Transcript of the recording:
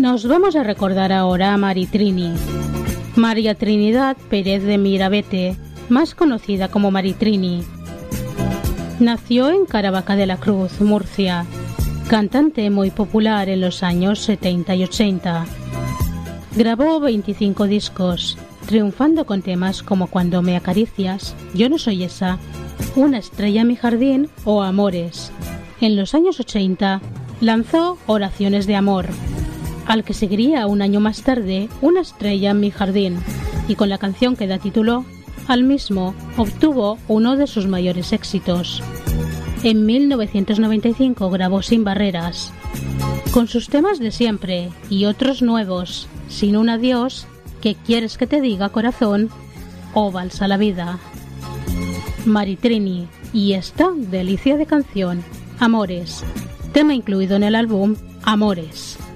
Nos vamos a recordar ahora a Maritrini. María Trinidad Pérez de Mirabete, más conocida como Maritrini. Nació en Caravaca de la Cruz, Murcia, cantante muy popular en los años 70 y 80. Grabó 25 discos, triunfando con temas como Cuando me acaricias, Yo no soy esa, Una estrella en mi jardín o Amores. En los años 80 lanzó Oraciones de amor, al que seguiría un año más tarde Una estrella en mi jardín, y con la canción que da título al mismo obtuvo uno de sus mayores éxitos. En 1995 grabó Sin barreras. Con sus temas de siempre y otros nuevos, Sin un adiós, ¿Qué quieres que te diga, corazón? O Vals a la vida. Maritrini y esta delicia de canción, Amores, tema incluido en el álbum Amores.